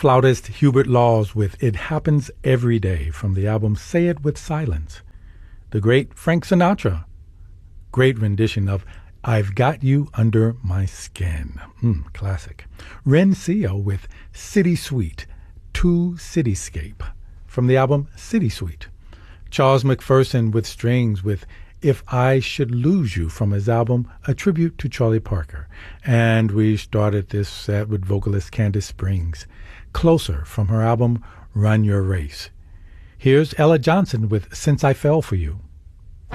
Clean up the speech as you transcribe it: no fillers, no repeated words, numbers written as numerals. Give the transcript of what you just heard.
Flautist Hubert Laws with It Happens Every Day from the album Say It With Silence. The great Frank Sinatra, great rendition of I've Got You Under My Skin. Classic. Ren Sio with City Suite, To Cityscape from the album City Suite. Charles McPherson with strings with If I Should Lose You from his album A Tribute to Charlie Parker. And we started this set with vocalist Candace Springs, Closer from her album Run Your Race. Here's Ella Johnson with Since I Fell For You.